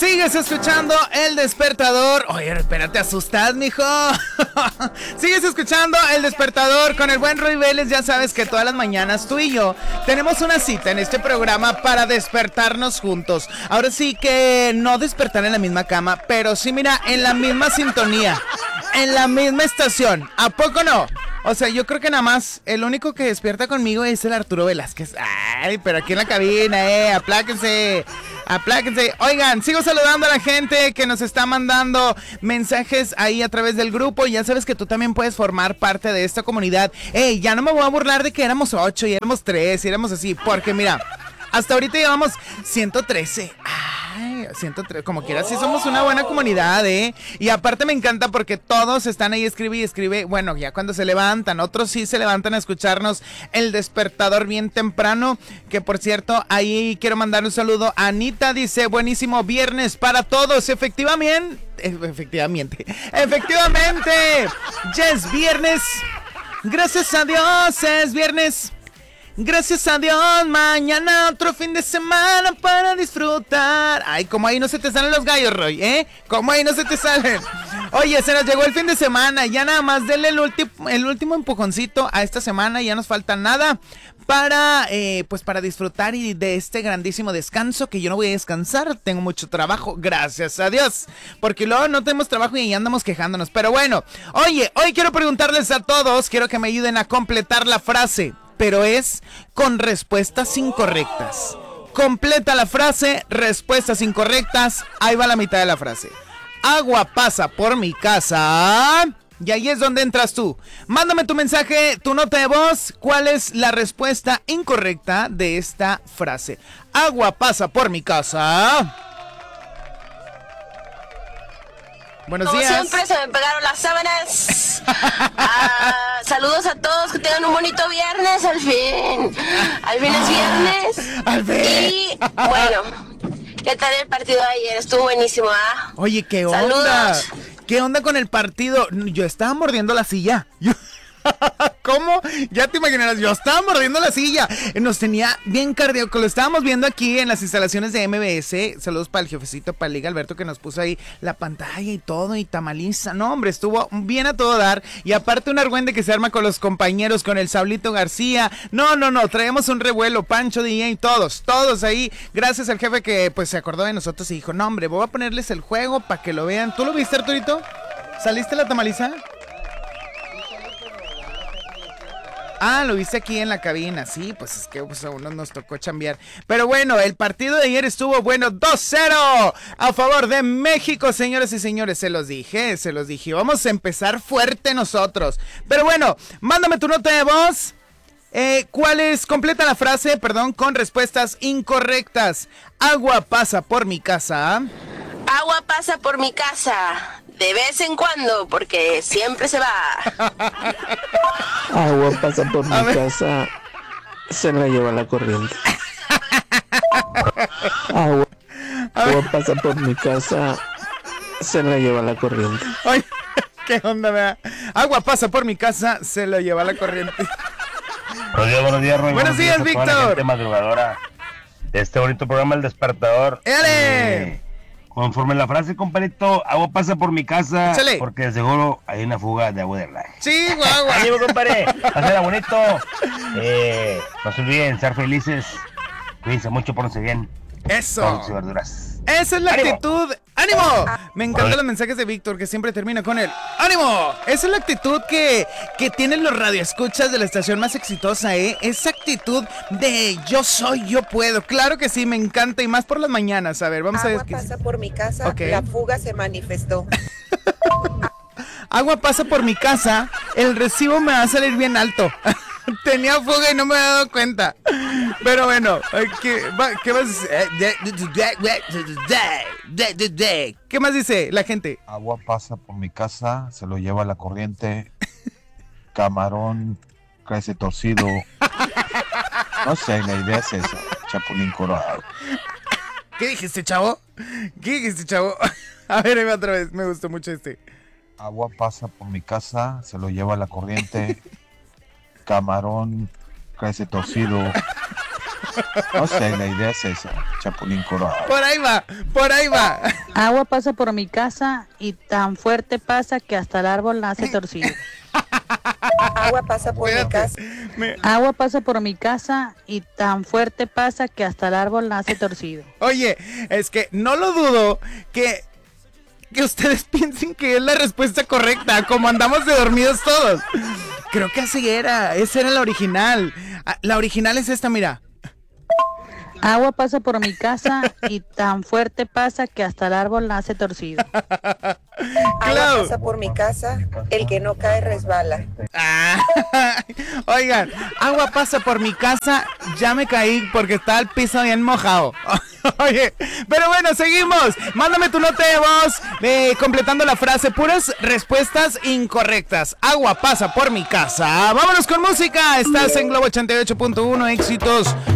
Sigues escuchando El Despertador. Oye, espérate, ¿te asustas, mijo? Sigues escuchando El Despertador con el buen Roy Vélez. Ya sabes que todas las mañanas tú y yo tenemos una cita en este programa para despertarnos juntos. Ahora sí que no despertar en la misma cama, pero sí, mira, en la misma sintonía, en la misma estación. ¿A poco no? O sea, yo creo que nada más el único que despierta conmigo es el Arturo Velázquez. Ay, pero aquí en la cabina, apláquense. Oigan, sigo saludando a la gente que nos está mandando mensajes ahí a través del grupo. Ya sabes que tú también puedes formar parte de esta comunidad. Ya no me voy a burlar de que éramos 8 y éramos 3 y éramos así, porque mira, hasta ahorita llevamos 113. Ay, 103, como quiera, sí somos una buena comunidad, Y aparte me encanta porque todos están ahí, escribe y escribe. Bueno, ya cuando se levantan, otros sí se levantan a escucharnos El Despertador bien temprano. Que por cierto, ahí quiero mandar un saludo a Anita, dice, buenísimo viernes para todos. Efectivamente, ya es viernes. Gracias a Dios, es viernes. Gracias a Dios, mañana otro fin de semana para disfrutar. Ay, como ahí no se te salen los gallos, Roy, Como ahí no se te salen. Oye, se nos llegó el fin de semana. Ya nada más denle el último empujoncito a esta semana. Ya nos falta nada para, pues para disfrutar y de este grandísimo descanso. Que yo no voy a descansar, tengo mucho trabajo, gracias a Dios. Porque luego no tenemos trabajo y andamos quejándonos. Pero bueno, oye, hoy quiero preguntarles a todos, quiero que me ayuden a completar la frase. Pero es con respuestas incorrectas. Completa la frase, respuestas incorrectas. Ahí va la mitad de la frase. Agua pasa por mi casa. Y ahí es donde entras tú. Mándame tu mensaje, tu nota de voz. ¿Cuál es la respuesta incorrecta de esta frase? Agua pasa por mi casa. Buenos días. Como siempre se me pegaron las sábanas. Saludos a todos, que tengan un bonito viernes. Al fin es viernes. Al fin. Y bueno, ¿qué tal el partido de ayer? Estuvo buenísimo, Oye, ¿qué onda? Saludos. ¿Qué onda con el partido? Yo estaba mordiendo la silla. ¿Cómo? Ya te imaginarás, yo estaba mordiendo la silla. Nos tenía bien cardíaco. Lo estábamos viendo aquí en las instalaciones de MBS. Saludos para el jefecito, para el Liga Alberto, que nos puso ahí la pantalla y todo, y tamaliza. No, hombre, estuvo bien a todo dar. Y aparte un argüende que se arma con los compañeros, con el Saulito García. No, traemos un revuelo, Pancho DJ, todos ahí. Gracias al jefe que pues se acordó de nosotros y dijo, no, hombre, voy a ponerles el juego para que lo vean. ¿Tú lo viste, Arturito? ¿Saliste la tamaliza? Lo viste aquí en la cabina. Sí, pues es que a uno nos tocó chambear. Pero bueno, el partido de ayer estuvo bueno. 2-0 a favor de México, señores y señores. Se los dije. Vamos a empezar fuerte nosotros. Pero bueno, mándame tu nota de voz. ¿Cuál es? Completa la frase, perdón, con respuestas incorrectas. Agua pasa por mi casa. Agua pasa por mi casa. De vez en cuando, porque siempre se va. Agua pasa por mi casa, se la lleva la corriente. Agua pasa por mi casa, se la lleva la corriente. Ay, ¿qué onda, vea? Agua pasa por mi casa, se la lleva la corriente. Buenos días, Roy. Buenos días, Víctor. La gente madrugadora de este bonito programa, El Despertador. ¡Éale! Conforme la frase, compadrito, agua pasa por mi casa. ¡Échale! Porque de seguro hay una fuga de agua de drenaje. Sí, guagua. Ánimo, compadre. Hacerla bonito. No se olviden ser felices. Cuídense mucho, pónganse bien. Eso. Frutas y verduras. Esa es la ¡Ánimo! actitud. ¡Ánimo! Me encantan los mensajes de Víctor, que siempre termina con el ¡ánimo! Esa es la actitud que tienen los radioescuchas de la estación más exitosa, Esa actitud de yo soy, yo puedo. Claro que sí, me encanta, y más por las mañanas. A ver, vamos a ver. Agua pasa por mi casa, Okay. La fuga se manifestó. Agua pasa por mi casa, el recibo me va a salir bien alto. Tenía fuga y no me he dado cuenta. Pero bueno, ¿qué más? ¿Qué más dice la gente? Agua pasa por mi casa, se lo lleva la corriente. Camarón crece torcido. No sé, la idea es esa. Chapulín colorado. ¿Qué dijiste, chavo? A ver, ahí va otra vez. Me gustó mucho este. Agua pasa por mi casa, se lo lleva la corriente. Camarón crece torcido. No sé, la idea es esa, Chapulín Colorado. Por ahí va, por ahí va. Agua pasa por mi casa y tan fuerte pasa que hasta el árbol nace torcido. Agua pasa por mi casa. Agua pasa por mi casa y tan fuerte pasa que hasta el árbol nace torcido. Oye, es que no lo dudo que ustedes piensen que es la respuesta correcta, como andamos de dormidos todos. Creo que así era, esa era la original. La original es esta, mira. Agua pasa por mi casa y tan fuerte pasa que hasta el árbol nace torcido. Agua pasa por mi casa, el que no cae resbala. Oigan, agua pasa por mi casa, ya me caí porque está el piso bien mojado. Oye, pero bueno, seguimos. Mándame tu nota de voz completando la frase, puras respuestas incorrectas. Agua pasa por mi casa. Vámonos con música. Estás en Globo 88.1, éxitos